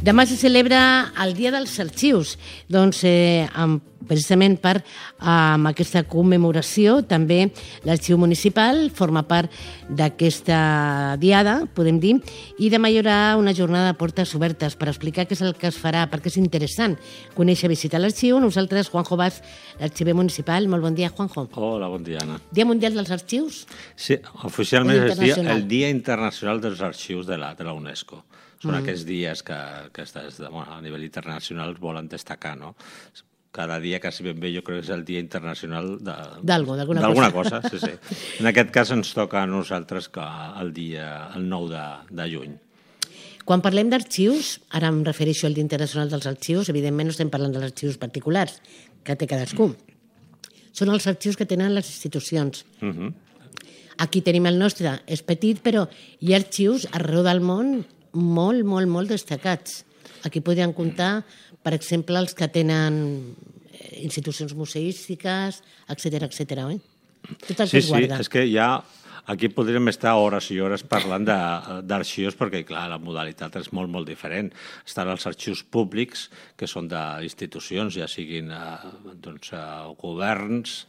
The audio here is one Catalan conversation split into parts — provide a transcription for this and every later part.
Demà se celebra el Dia dels Arxius, doncs precisament amb aquesta commemoració també l'Arxiu Municipal forma part d'aquesta diada, podem dir, i demà hi haurà una jornada de portes obertes per explicar què és el que es farà, perquè és interessant conèixer, visitar l'arxiu. Nosaltres, Juanjo Bas, l'arxiver municipal. Molt bon dia, Juanjo. Hola, bon dia, Anna. Dia Mundial dels Arxius? Sí, oficialment és el Dia Internacional dels Arxius de la UNESCO. Són aquests dies que a nivell internacional volen destacar, no? Cada dia, quasi ben bé, jo crec que és el Dia Internacional d'alguna cosa. Sí, sí. En aquest cas ens toca a nosaltres el 9 de juny. Quan parlem d'arxius, ara em refereixo al Dia Internacional dels Arxius, evidentment no estem parlant dels arxius particulars que té cadascú. Són els arxius que tenen les institucions. Aquí tenim el nostre, és petit, però hi ha arxius arreu del món molt destacats. Aquí podríem comptar, per exemple, els que tenen institucions museístiques, etcètera, oi? Tot el que es guarda. Sí, és que aquí podríem estar hores i hores parlant d'arxius perquè, clar, la modalitat és molt diferent. Estan els arxius públics, que són d'institucions, ja siguin governs,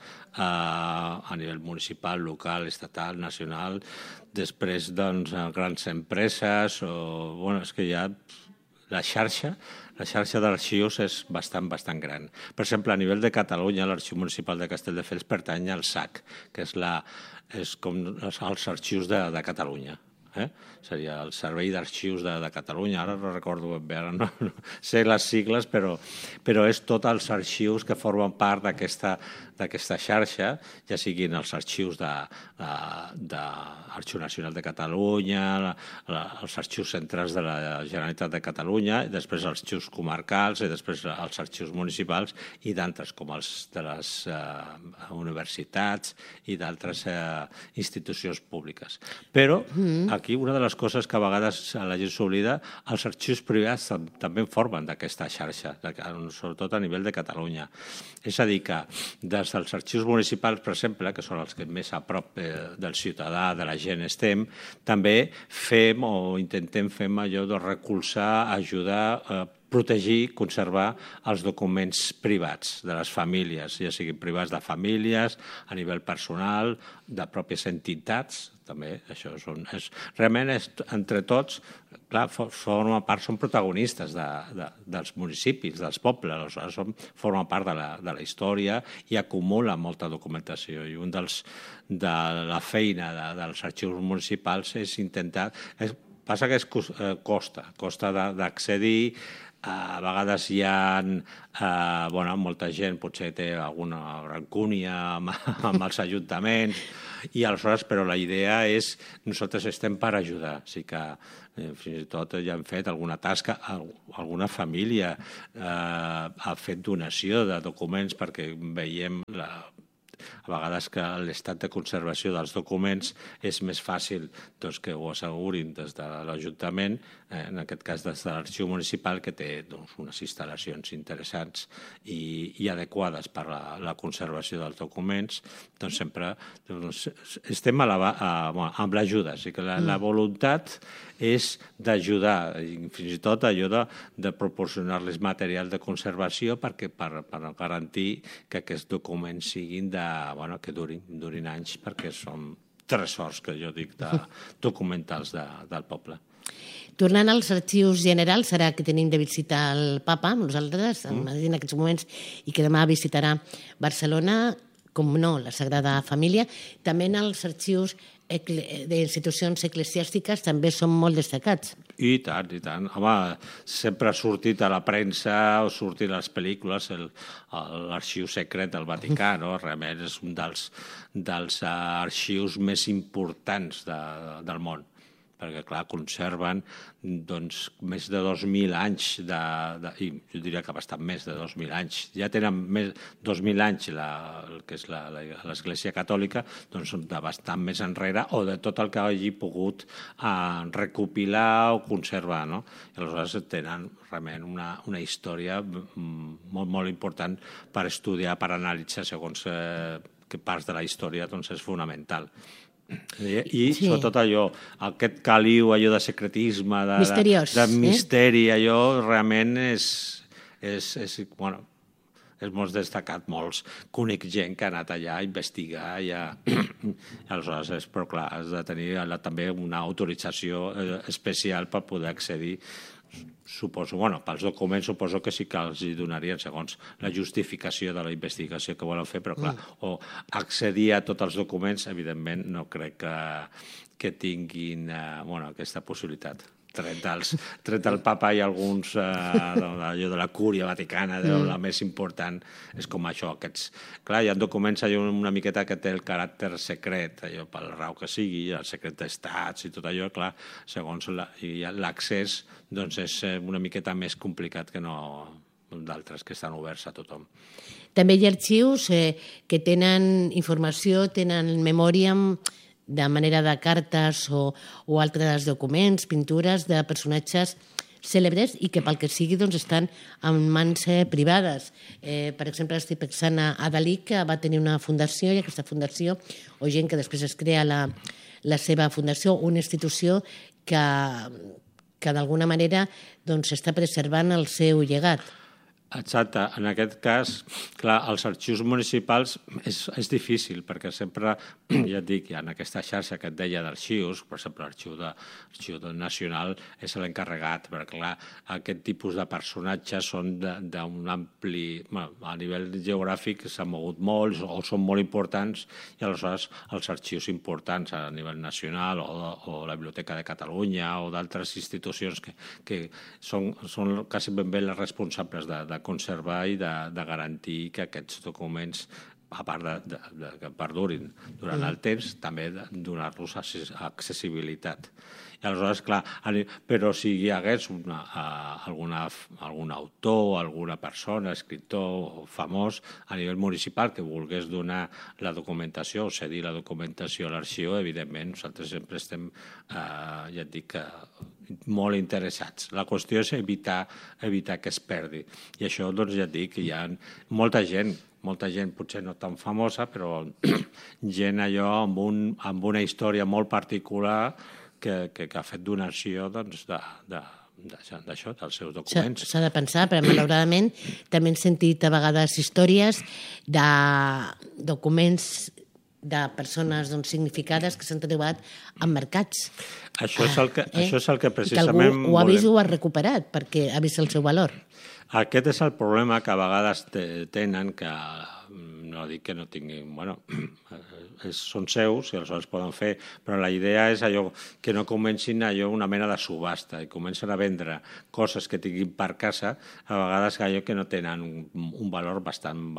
a nivell municipal, local, estatal, nacional, després grans empreses, és que hi ha la xarxa d'arxius és bastant gran. Per exemple, a nivell de Catalunya, l'Arxiu Municipal de Castelldefels pertany al SAC, que és com els arxius de Catalunya. Seria el Servei d'Arxius de Catalunya, ara no recordo ben bé, ara no sé les sigles, però és tots els arxius que formen part d'aquesta xarxa, ja siguin els arxius de l'Arxiu Nacional de Catalunya, els arxius centrals de la Generalitat de Catalunya, i després els arxius comarcals, i després els arxius municipals, i d'altres, com els de les universitats i d'altres institucions públiques. Però aquí una de les coses que a vegades la gent s'oblida, els arxius privats també formen d'aquesta xarxa, sobretot a nivell de Catalunya. És a dir, que des dels arxius municipals, per exemple, que són els que més a prop del ciutadà, de la gent estem, també fem o intentem fer allò de recolzar, ajudar, protegir, conservar els documents privats de les famílies, ja siguin privats de famílies, a nivell personal, de pròpies entitats, també, això realment entre tots, clar, formen part, són protagonistes dels municipis, dels pobles, formen part de la història i acumulen molta documentació. I de la feina dels arxius municipals és intentar... Passa que costa d'accedir. A vegades hi ha molta gent, potser té alguna rancúnia amb els ajuntaments, i aleshores, però la idea és, nosaltres estem per ajudar, o sigui que fins i tot ja hem fet alguna tasca, alguna família ha fet donació de documents perquè veiem a vegades que l'estat de conservació dels documents és més fàcil que ho assegurin des de l'Ajuntament, en aquest cas des de l'Arxiu Municipal, que té unes instal·lacions interessants i adequades per a la conservació dels documents. Doncs sempre estem amb l'ajuda, o sigui que la voluntat és d'ajudar, fins i tot allò de proporcionar-les material de conservació per garantir que aquests documents siguin que durin anys, perquè són tresors, que jo dic, documentals del poble. Tornant als arxius generals, ara que tenim de visitar el papa, nosaltres, a Madrid en aquests moments, i que demà visitarà Barcelona, com no, la Sagrada Família, també en els arxius d'institucions eclesiàstiques també són molt destacats. I tant, i tant. Home, sempre ha sortit a la premsa o sortit a les pel·lícules l'arxiu secret del Vaticà, no? Realment és un dels arxius més importants del món, perquè, clar, conserven més de 2.000 anys, i jo diria que bastant més de 2.000 anys. Ja tenen més de 2.000 anys el que és l'Església Catòlica, doncs de bastant més enrere, o de tot el que hagi pogut recopilar o conservar, no? I aleshores tenen realment una història molt important per estudiar, per analitzar segons que parts de la història és fonamental. I sobretot allò, aquest caliu, allò de secretisme, misteriós, de misteri, allò realment bueno, és molt destacat, molts. Conec gent que ha anat allà a investigar, aleshores, però clar, has de tenir també una autorització especial per poder accedir. Suposo, pels documents suposo que sí que els donarien segons la justificació de la investigació que volen fer, però clar, o accedir a tots els documents, evidentment no crec que tinguin aquesta possibilitat. Tret el papa i alguns allò de la cúria vaticana, la més important és com això. Clar, hi ha documents una miqueta que té el caràcter secret, allò pel rau que sigui, el secret d'estats i tot allò, clar, segons l'accés és una miqueta més complicat que no d'altres que estan oberts a tothom. També hi ha arxius que tenen informació, tenen memòria de manera de cartes o altres documents, pintures de personatges cèlebres i que pel que sigui estan en mans privades. Per exemple, estic pensant a Dalí, que va tenir una fundació, i aquesta fundació, o gent que després es crea la seva fundació, una institució que d'alguna manera està preservant el seu llegat. Exacte. En aquest cas, clar, els arxius municipals és difícil, perquè sempre, ja et dic, hi ha aquesta xarxa que et deia d'arxius, per exemple, l'arxiu nacional és l'encarregat, perquè clar, aquest tipus de personatges són d'un ampli... A nivell geogràfic s'han mogut molts o són molt importants, i aleshores els arxius importants a nivell nacional o la Biblioteca de Catalunya o d'altres institucions que són quasi ben bé les responsables de conservar i de garantir que aquests documents, a part que perdurin durant el temps, també donar-los accessibilitat. I aleshores, clar, però si hi hagués algun autor, alguna persona, escriptor famós a nivell municipal que volgués donar la documentació o cedir la documentació a l'arxiu, evidentment, nosaltres sempre estem, ja et dic, molt interessats. La qüestió és evitar que es perdi. I això, doncs, ja et dic, hi ha molta gent, potser no tan famosa, però gent allò amb una història molt particular que ha fet donació d'això, dels seus documents. S'ha de pensar, però malauradament també hem sentit a vegades històries de documents de persones significades que s'han trobat en mercats. Això és el que precisament... Que algú ho ha vist o ha recuperat perquè ha vist el seu valor. Aquest és el problema que a vegades tenen, que no dic que no tinguin... són seus i aleshores poden fer, però la idea és allò que no comencin una mena de subhasta i comencen a vendre coses que tinguin per casa, a vegades allò que no tenen un valor bastant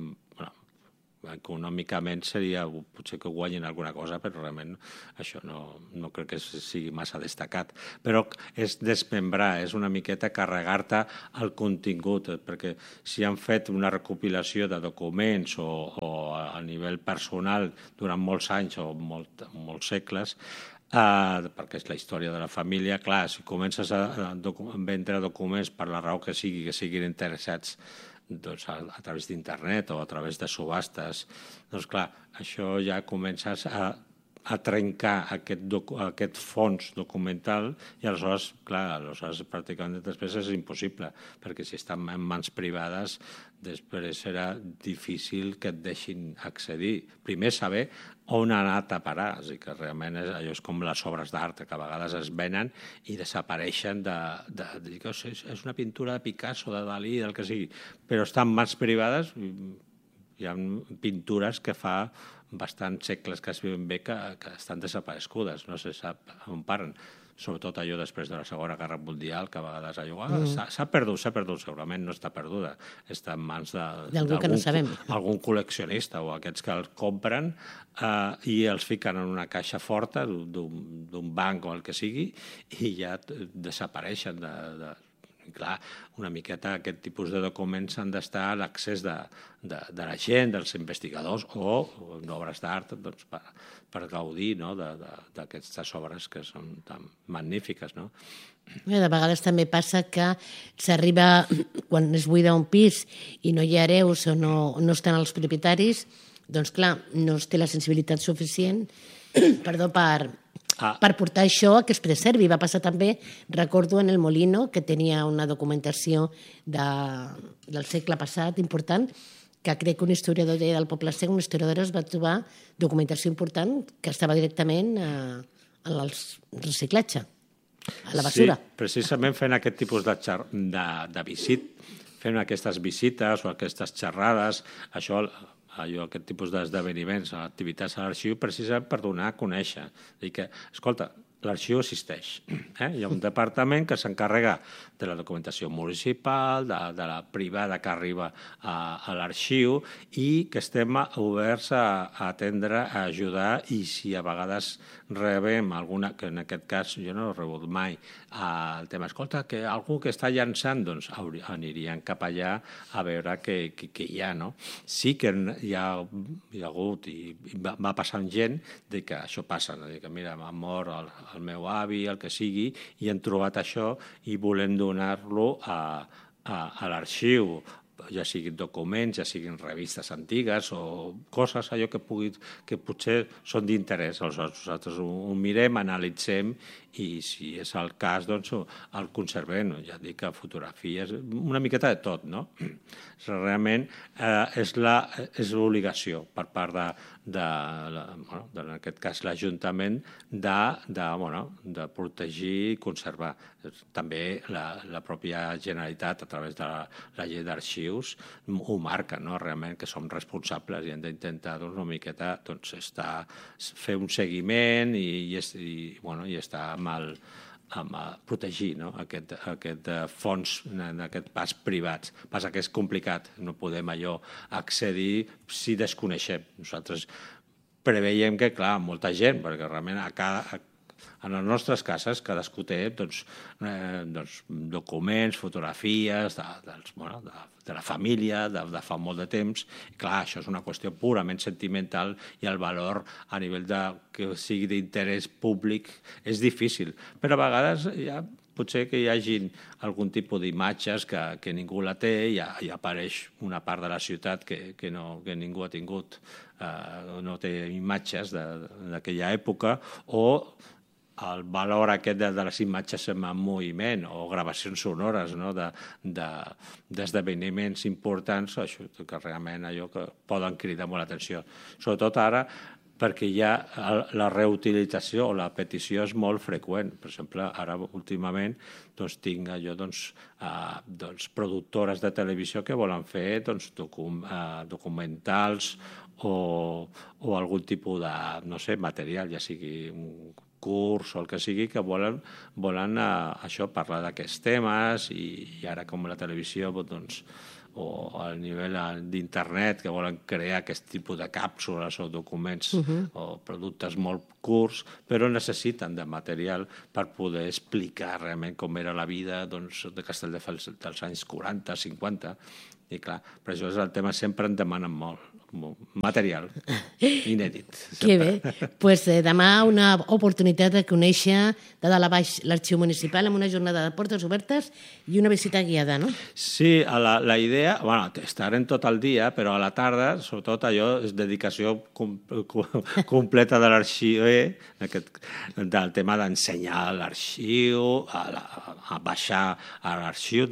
econòmicament seria potser que guanyin alguna cosa, però realment això no crec que sigui massa destacat. Però és desmembrar, és una miqueta carregar-te el contingut, perquè si han fet una recopilació de documents o a nivell personal durant molts anys o molts segles, perquè és la història de la família, clar, si comences a vendre documents per la raó que siguin interessats a través d'internet o a través de subhastes, doncs clar, això ja comences a trencar aquest fons documental i aleshores, clar, pràcticament després és impossible, perquè si estan en mans privades després serà difícil que et deixin accedir. Primer saber on ha anat a parar, és a dir, que realment allò és com les obres d'art, que a vegades es venen i desapareixen és una pintura de Picasso, de Dalí, del que sigui, però està en mans privades. Hi ha pintures que fa bastants segles que es viuen bé que estan desaparegudes, no se sap on paren. Sobretot allò després de la Segona Guerra Mundial, que a vegades s'ha perdut, segurament no està perduda, està en mans d'algun col·leccionista o aquests que els compren i els fiquen en una caixa forta d'un banc o el que sigui i ja desapareixen clar, una miqueta aquest tipus de documents han d'estar a l'accés de la gent, dels investigadors o d'obres d'art per gaudir d'aquestes obres que són tan magnífiques. De vegades també passa que s'arriba, quan es buida un pis i no hi ha hereus o no estan els propietaris, doncs clar, no es té la sensibilitat suficient perdó, per portar això a que es preservi. Va passar també, recordo, en el Molino, que tenia una documentació del segle passat important, que crec que un historiador del Poble Sec, una historiadora, es va trobar documentació important que estava directament en el reciclatge, a la basura. Sí, precisament fent aquest tipus de fent aquestes visites o aquestes xerrades, aquest tipus d'esdeveniments, activitats a l'arxiu, precisament per donar a conèixer. Dir que, escolta, l'arxiu existeix. Hi ha un departament que s'encarrega de la documentació municipal, de la privada que arriba a l'arxiu i que estem oberts a atendre, a ajudar i si a vegades rebem alguna, que en aquest cas jo no he rebut mai, el tema, escolta, que algú que està llançant, doncs anirien cap allà a veure què hi ha, no? Sí que hi ha hagut i va passant gent de que això passa, de que mira, m'ha mort el meu avi, el que sigui, i hem trobat això i volem donar-lo a l'arxiu, ja siguin documents, ja siguin revistes antigues o coses allò que potser són d'interès. Nosaltres ho mirem, analitzem i si és el cas, doncs el conservem. Ja dic que fotografies, una miqueta de tot, no? Realment és l'obligació per part en aquest cas l'Ajuntament de protegir i conservar. També la pròpia Generalitat, a través de la llei d'arxius, ho marca, no? Realment que som responsables i hem d'intentar una miqueta fer un seguiment i estar protegir aquest fons d'aquest pas privats. Passa que és complicat, no podem allò accedir si desconeixem. Nosaltres preveiem que, clar, molta gent, perquè realment en les nostres cases cadascú té documents, fotografies de la família, de fa molt de temps. I clar, això és una qüestió purament sentimental i el valor a nivell que sigui d'interès públic és difícil. Però a vegades potser que hi hagi algun tipus d'imatges que ningú la té i apareix una part de la ciutat que ningú ha tingut, no té imatges d'aquella època, o el valor aquest de les imatges en moviment o gravacions sonores d'esdeveniments importants, això que realment allò que poden cridar molt l'atenció. Sobretot ara, perquè ja la reutilització o la petició és molt freqüent. Per exemple, ara últimament tinc productores de televisió que volen fer documentals o algun tipus de material, ja sigui un curs o el que sigui, que volen parlar d'aquests temes i ara com la televisió o al nivell d'internet que volen crear aquest tipus de càpsules o documents o productes molt curts, però necessiten de material per poder explicar realment com era la vida de Castelldefels dels anys 40, 50, i clar, per això és el tema, sempre en demanen molt material inèdit. Que bé. Doncs demà una oportunitat de conèixer de dalt a baix l'arxiu municipal amb una jornada de portes obertes i una visita guiada, no? Sí, la idea, estarem tot el dia, però a la tarda, sobretot allò, és dedicació completa de l'arxiu, del tema d'ensenyar l'arxiu, a baixar a l'arxiu,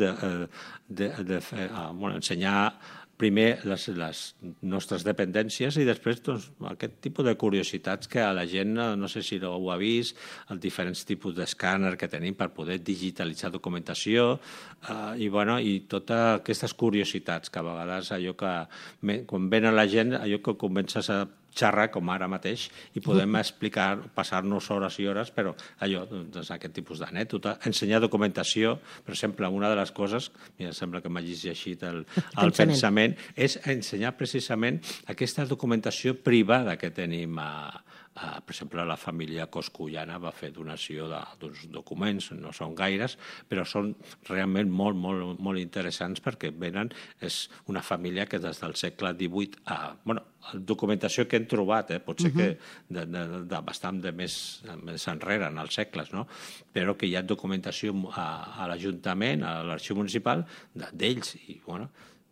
ensenyar primer les nostres dependències i després aquest tipus de curiositats que a la gent, no sé si ho ha vist, els diferents tipus d'escàner que tenim per poder digitalitzar documentació i totes aquestes curiositats que a vegades quan venen la gent, allò que comences a xerrar com ara mateix i podem explicar, passar-nos hores i hores, però aquest tipus d'anècdota, ensenyar documentació, per exemple, una de les coses, em sembla que m'ha llegit el pensament, és ensenyar precisament aquesta documentació privada que tenim per exemple, la família Coscullana va fer donació d'uns documents, no són gaires, però són realment molt, molt, molt interessants perquè és una família que des del segle XVIII la documentació que hem trobat, potser que de bastant més enrere, en els segles, però que hi ha documentació a l'Ajuntament, a l'Arxiu Municipal, d'ells, i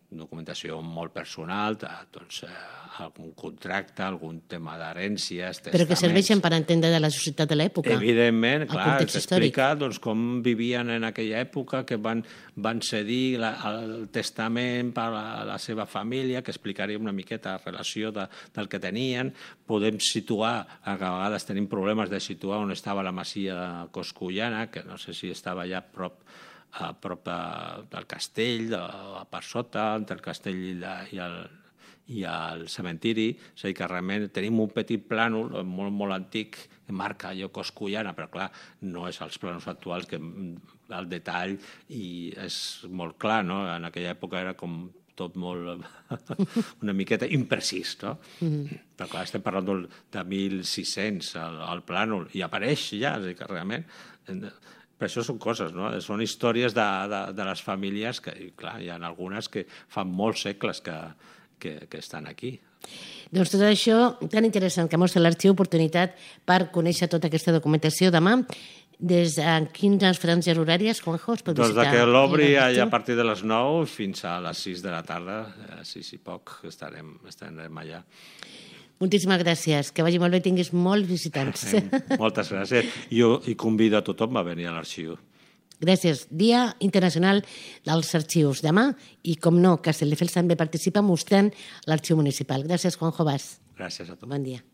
documentació molt personal, doncs, algun contracte, algun tema d'herències, testaments... Però que serveixen per entendre de la societat de l'època. Evidentment, clar, t'explica doncs, com vivien en aquella època, que van cedir el testament per a la seva família, que explicaria una miqueta la relació del que tenien. Podem situar, a vegades tenim problemes de situar on estava la masia de Coscullana, que no sé si estava allà a prop del castell, a part sota, entre el castell i el cementiri. És a dir, que realment tenim un petit plànol molt, molt antic que marca allò Coscullana, però clar, no és els plànols actuals, que el detall és molt clar, no? En aquella època era com tot molt... una miqueta imprecís, no? Però clar, estem parlant de 1600, el plànol, i apareix ja, és a dir, que realment... Per això són coses, no? Són històries de les famílies que, clar, hi ha algunes que fan molts segles que estan aquí. Doncs tot això tan interessant que mostra l'Arxiu, oportunitat per conèixer tota aquesta documentació demà. Des de quines franges horàries, Juanjo, es pot visitar? Doncs que l'obri a partir de les 9 fins a les 6 de la tarda, a 6 i poc, estarem allà. Moltíssimes gràcies. Que vagi molt bé, tinguis molts visitants. Moltes gràcies. Jo convido a tothom a venir a l'Arxiu. Gràcies. Dia Internacional dels Arxius. Demà, i com no, Castelldefels també participa mostrant l'Arxiu Municipal. Gràcies, Juanjo Bas. Gràcies a tu. Bon dia.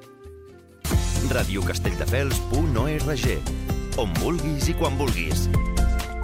radiocastelldefels.org, on vulguis i quan vulguis.